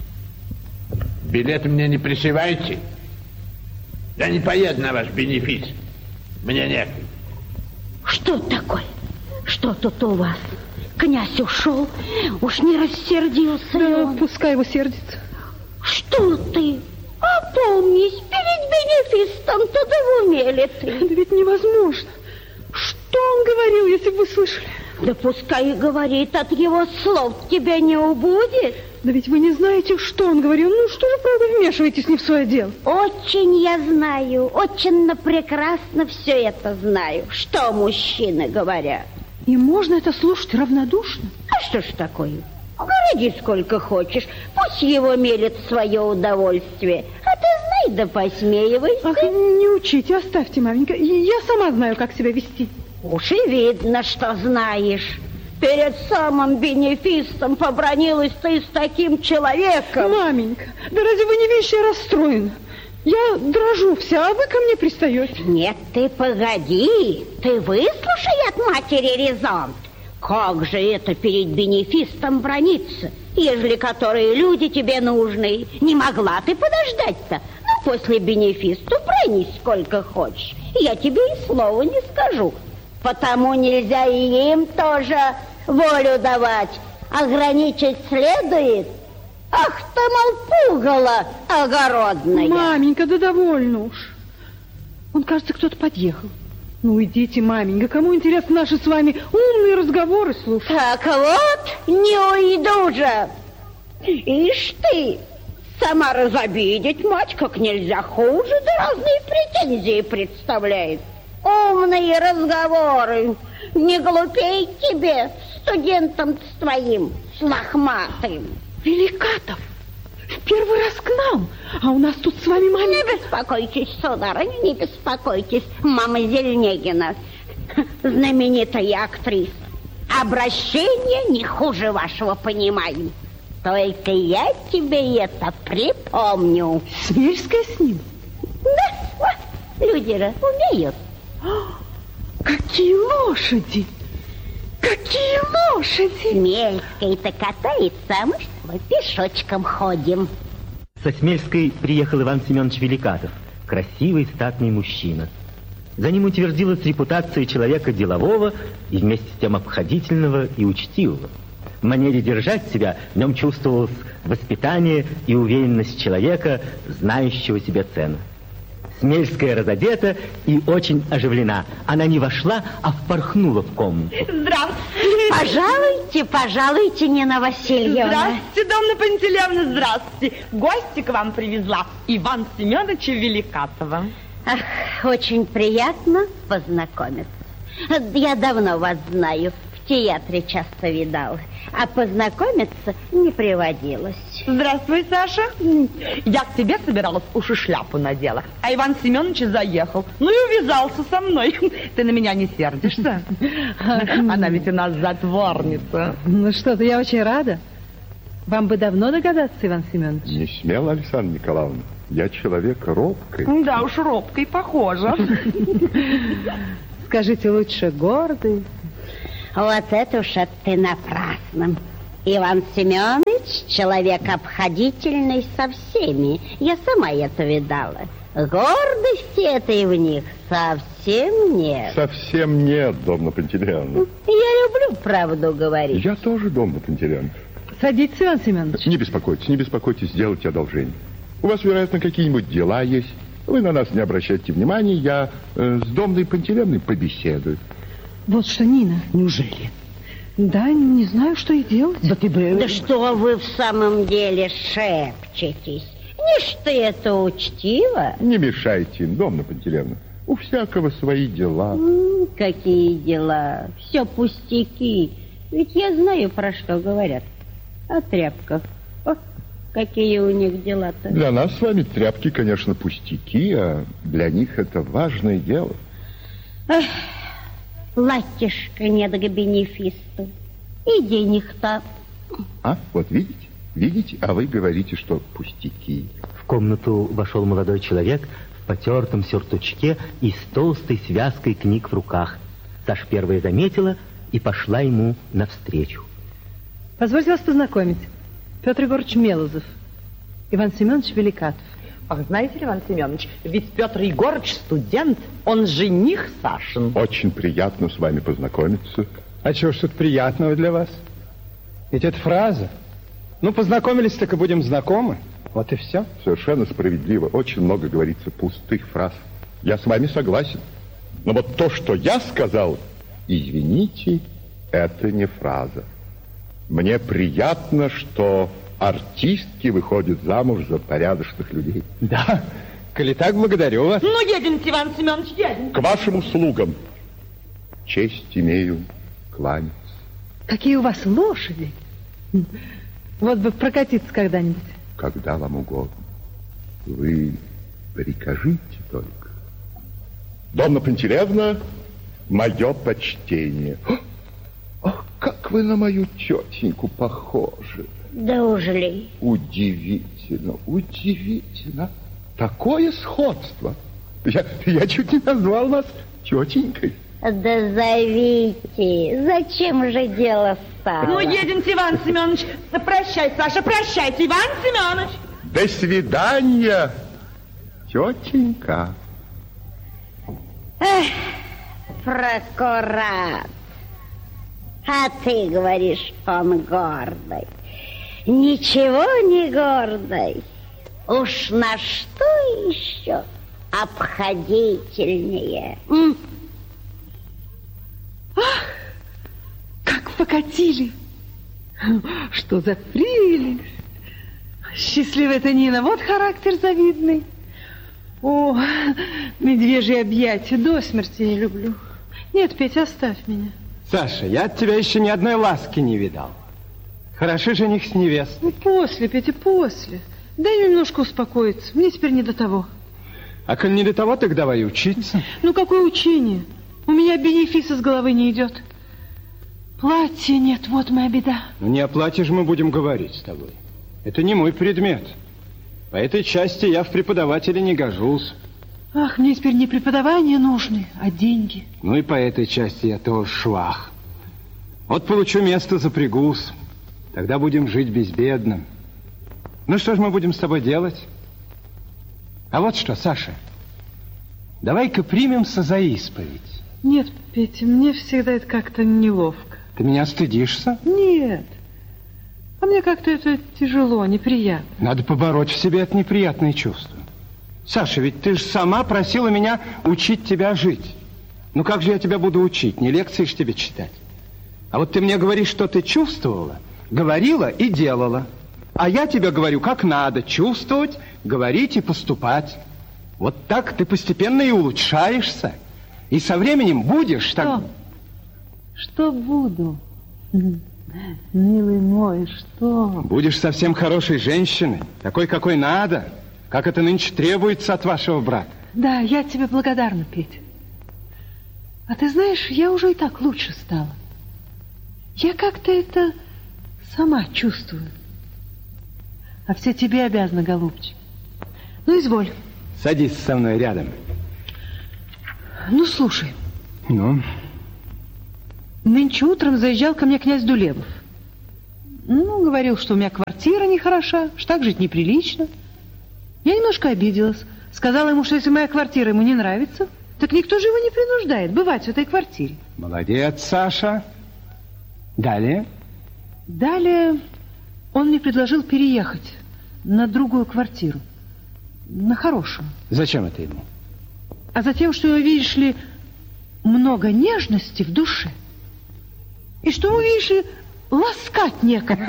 Билет мне не пришивайте. Я не поеду на ваш бенефис. Мне нет. Что такое? Что тут у вас? Князь ушел? Уж не рассердился ли он? Пускай его сердится. Что ты? Опомнись, перед бенефистом-то да в уме ли ты? Да ведь невозможно. Что он говорил, если бы вы слышали? Да пускай и говорит, от его слов тебя не убудет. Да ведь вы не знаете, что он говорил. Ну, что же, правда, вмешиваетесь не в свое дело? Очень я знаю, очень прекрасно все это знаю, что мужчины говорят. И можно это слушать равнодушно? А что ж такое? Городи сколько хочешь, пусть его мелет в свое удовольствие. А ты знай да посмеивайся. Ах, не учите, оставьте, маменька. Я сама знаю, как себя вести. Уж и видно, что знаешь. Перед самым бенефистом побранилась ты с таким человеком. Маменька, да разве вы не видите, я расстроена? Я дрожу вся, а вы ко мне пристаете. Нет, ты погоди, ты выслушай от матери резон. Как же это перед бенефистом браниться, ежели которые люди тебе нужны? Не могла ты подождать-то? Ну, после бенефиста бронись сколько хочешь. Я тебе и слова не скажу. Потому нельзя и им тоже волю давать. Ограничить следует. Ах ты, мол, пугало огородная. Маменька, да довольно уж. Он, кажется, кто-то подъехал. Ну, идите, маменька, кому интересны наши с вами умные разговоры слушать? Так вот, не уйду же. Ишь ты, сама разобидеть мать как нельзя хуже, да разные претензии представляет. Умные разговоры. Не глупей тебе, студентам с твоим, с лохматым. Великатов, в первый раз к нам, а у нас тут с вами мама... Не беспокойтесь, сударыня, не беспокойтесь, мама Зельнегина, знаменитая актриса. Обращение не хуже вашего понимания. Только я тебе это припомню. Смельская с ним? Да, люди же умеют. Какие лошади! Какие лошади! Смельской-то катается, а мы что, пешочком ходим. Со Смельской приехал Иван Семенович Великатов, красивый статный мужчина. За ним утвердилась репутация человека делового и вместе с тем обходительного и учтивого. В манере держать себя в нем чувствовалось воспитание и уверенность человека, знающего себе цену. Смельская разодета и очень оживлена. Она не вошла, а впорхнула в комнату. Здравствуйте. Пожалуйте, пожалуйте, Нина Васильевна. Здравствуйте, Домна Пантелеевна, здравствуйте. Гости к вам привезла. Иван Семеновича Великатова. Ах, очень приятно познакомиться. Я давно вас знаю. В театре часто видал. А познакомиться не приводилось. Здравствуй, Саша. Я к тебе собиралась, уж и шляпу надела. А Иван Семенович заехал. Ну и увязался со мной. Ты на меня не сердишься? Она ведь у нас затворница. Ну что-то, я очень рада. Вам бы давно догадаться, Иван Семенович. Не смело, Александра Николаевна. Я человек робкий. Да уж, робкой, похоже. Скажите лучше, гордый. Вот это уж ты напрасно. Иван Семенович человек обходительный со всеми. Я сама это видала. Гордости этой в них совсем нет. Совсем нет, Домна Пантелеевна. Я люблю правду говорить. Я тоже, Домна Пантелеевна. Садитесь, Иван Семенович. Не беспокойтесь, не беспокойтесь, сделайте одолжение. У вас, вероятно, какие-нибудь дела есть. Вы на нас не обращайте внимания, я э, с Домной Пантелеевной побеседую. Вот что, Нина. Неужели? Да, не знаю, что и делать. Да ты бы... Да что вы в самом деле шепчетесь? Не что это учтиво. Не мешайте им, Домна Пантелеевна. У всякого свои дела. М, какие дела? Все пустяки. Ведь я знаю, про что говорят. О тряпках. О, какие у них дела-то. Для нас с вами тряпки, конечно, пустяки, а для них это важное дело. Эх, платьишко нет к бенефисту. И денег-то. А, вот видите? Видите? А вы говорите, что пустяки. В комнату вошел молодой человек в потертом сюртучке и с толстой связкой книг в руках. Саша первая заметила и пошла ему навстречу. Позвольте вас познакомить. Петр Егорович Мелозов, Иван Семенович Великатов. Ах, знаете ли, Иван Семенович, ведь Петр Егорыч студент, он жених Сашин. Очень приятно с вами познакомиться. А чего ж тут приятного для вас? Ведь это фраза. Ну, познакомились, так и будем знакомы. Вот и все. Совершенно справедливо. Очень много говорится пустых фраз. Я с вами согласен. Но вот то, что я сказал, извините, это не фраза. Мне приятно, что артистки выходят замуж за порядочных людей. Да, коли так, благодарю вас. Ну, едемте, Иван Семенович, едем. К вашим услугам. Честь имею кланяться. Какие у вас лошади. Вот бы прокатиться когда-нибудь. Когда вам угодно. Вы прикажите только. Домна Пантелеевна, мое почтение. Ах, как вы на мою тетеньку похожи. Да уж ли. Удивительно, удивительно. Такое сходство. Я, я чуть не назвал вас тетенькой. Да зовите. Зачем же дело стало? Ну, едемте, Иван Семенович. Прощай, Саша, прощайте, Иван Семенович. До свидания, тетенька. Эх, прокурат. А ты говоришь, он гордый. Ничего не гордый. Уж на что еще обходительнее. М? Ах, как покатили. Что за прелесть. Счастливая ты, Нина, вот характер завидный. О, медвежье объятия, до смерти я люблю. Нет, Петя, оставь меня. Саша, я от тебя еще ни одной ласки не видал. Хороши жених с невестой. Ну, после, Петя, после. Дай немножко успокоиться. Мне теперь не до того. А коль не до того, так давай учиться. Ну, какое учение? У меня бенефис из головы не идет. Платья нет, вот моя беда. Ну, не о платье же мы будем говорить с тобой. Это не мой предмет. По этой части я в преподавателе не гожусь. Ах, мне теперь не преподавание нужны, а деньги. Ну и по этой части я тоже швах. Вот получу место, запрягусь. Тогда будем жить безбедно. Ну что ж мы будем с тобой делать? А вот что, Саша, давай-ка примемся за исповедь. Нет, Петя, мне всегда это как-то неловко. Ты меня стыдишься? Нет. А мне как-то это тяжело, неприятно. Надо побороть в себе это неприятное чувство. Саша, ведь ты же сама просила меня учить тебя жить. Ну как же я тебя буду учить? Не лекции ж тебе читать. А вот ты мне говоришь, что ты чувствовала, говорила и делала. А я тебе говорю, как надо чувствовать, говорить и поступать. Вот так ты постепенно и улучшаешься. И со временем будешь что? так... Что буду? Милый мой, что? Будешь совсем хорошей женщиной, такой, какой надо, как это нынче требуется от вашего брата. Да, я тебе благодарна, Петя. А ты знаешь, я уже и так лучше стала. Я как-то это сама чувствую. А все тебе обязаны, голубчик. Ну, изволь. Садись со мной рядом. Ну, слушай. Ну? Нынче утром заезжал ко мне князь Дулебов. Ну, говорил, что у меня квартира нехороша, что так жить неприлично. Я немножко обиделась. Сказала ему, что если моя квартира ему не нравится, так никто же его не принуждает бывать в этой квартире. Молодец, Саша. Далее? Далее он мне предложил переехать на другую квартиру. На хорошую. Зачем это ему? А затем, что, видишь ли, много нежности в душе. И что ему, видишь ли, ласкать некому.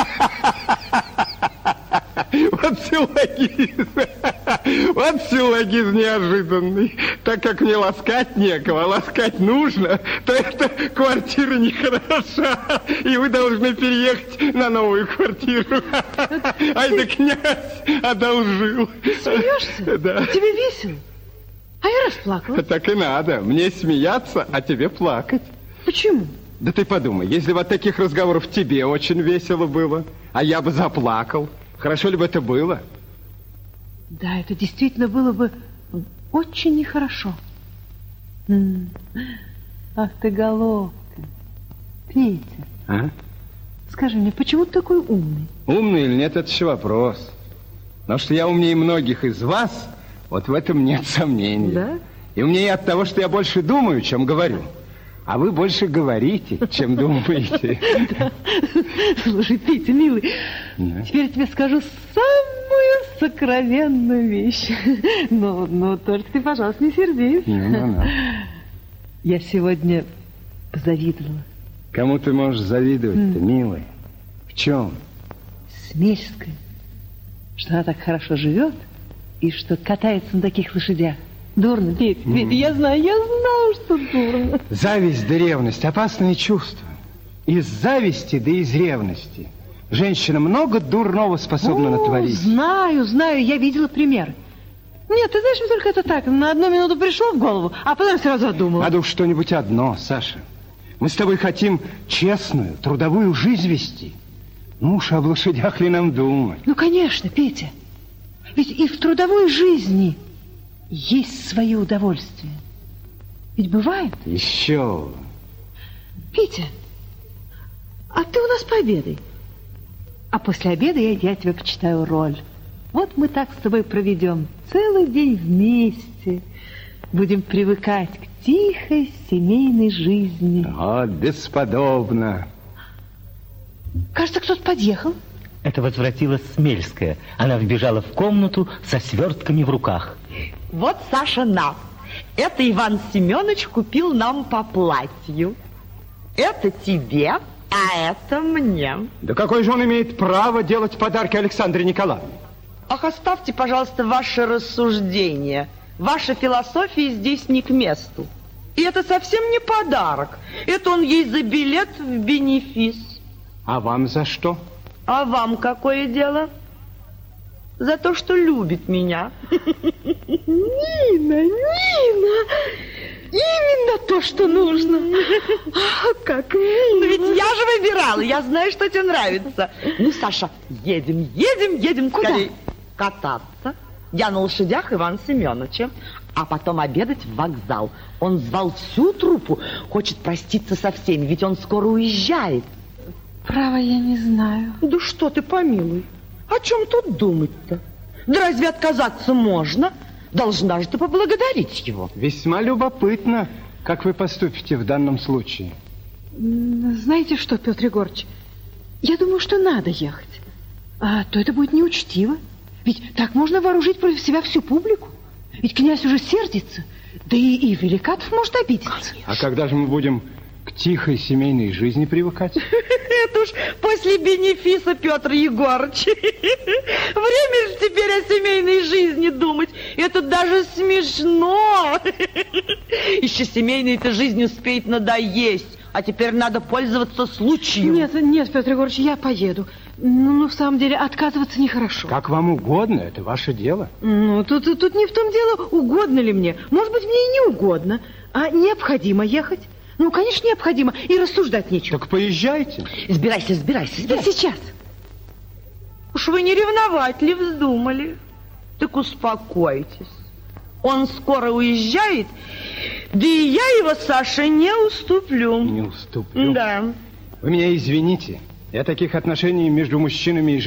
Вот силлогизм. Вот силлогизм неожиданный. Так как мне ласкать некого, а ласкать нужно, то эта квартира нехороша. И вы должны переехать на новую квартиру. Ай да князь одолжил. Ты смеешься? Да. Тебе весело? А я расплакалась. Так и надо. Мне смеяться, а тебе плакать. Почему? Да ты подумай, если бы от таких разговоров тебе очень весело было, а я бы заплакал, хорошо ли бы это было? Да, это действительно было бы очень нехорошо. Ах ты, головка. Петя, А? скажи мне, почему ты такой умный? Умный или нет, это еще вопрос. Но что я умнее многих из вас, вот в этом нет сомнений. Да? И умнее от того, что я больше думаю, чем говорю. А вы больше говорите, чем думаете. Слушай, Петя, милый, теперь я тебе скажу самую сокровенную вещь. Но, но только ты, пожалуйста, не сердись. Я сегодня позавидовала. Кому ты можешь завидовать-то, милая? В чем? Смельская. Что она так хорошо живет и что катается на таких лошадях. Дурно, Петя, Петя, я знаю, я знаю, что дурно. Зависть да ревность – опасные чувства. Из зависти да из ревности женщина много дурного способна О, натворить. Знаю, знаю, я видела пример. Нет, ты знаешь, мне только это так, на одну минуту пришло в голову, а потом сразу одумала. Надо уж что-нибудь одно, Саша. Мы с тобой хотим честную, трудовую жизнь вести. Ну уж об лошадях ли нам думать? Ну, конечно, Петя. Ведь и в трудовой жизни есть свои удовольствия. Ведь бывает? Еще. Петя, а ты у нас пообедай. А после обеда я, я тебе почитаю роль. Вот мы так с тобой проведем целый день вместе. Будем привыкать к тихой семейной жизни. О, бесподобно. Кажется, кто-то подъехал. Это возвратилась Смельская. Она вбежала в комнату со свертками в руках. Вот, Саша, на. Это Иван Семенович купил нам по платью. Это тебе, а это мне. Да какой же он имеет право делать подарки Александре Николаевне? Ах, оставьте, пожалуйста, ваши рассуждения. Ваша философия здесь не к месту. И это совсем не подарок. Это он ей за билет в бенефис. А вам за что? А вам какое дело? За то, что любит меня. Нина, Нина, именно то, что нужно. А, как мило. Но ведь я же выбирала, я знаю, что тебе нравится. Ну, Саша, едем, едем, едем скорее. Кататься. Я на лошадях Ивана Семеновича. А потом обедать в вокзал. Он звал всю труппу, хочет проститься со всеми, ведь он скоро уезжает. Право, я не знаю. Да что ты, помилуй. О чем тут думать-то? Да разве отказаться можно? Должна же ты поблагодарить его. Весьма любопытно, как вы поступите в данном случае. Знаете что, Петр Егорыч, я думаю, что надо ехать. А то это будет неучтиво. Ведь так можно вооружить против себя всю публику. Ведь князь уже сердится. Да и, и Великатов может обидеться. А когда же мы будем к тихой семейной жизни привыкать? Это уж после бенефиса, Петр Егорыч. Время же теперь о семейной жизни думать. Это даже смешно. Еще семейной-то жизнь успеет надоесть. А теперь надо пользоваться случаем. Нет, нет, Петр Егорыч, я поеду. Ну, ну, в самом деле, отказываться нехорошо. Как вам угодно, это ваше дело. Ну, тут, тут, тут не в том дело, угодно ли мне. Может быть, мне и не угодно, а необходимо ехать. Ну, конечно, необходимо, и рассуждать нечего. Так поезжайте. Сбирайся, сбирайся, сбирайся. Сейчас. Уж Уж вы не ревновать ли вздумали? Так успокойтесь. Он скоро уезжает, да и я его, Саша, не уступлю. Не уступлю? Да. Вы меня извините. Я таких отношений между мужчинами и женщинами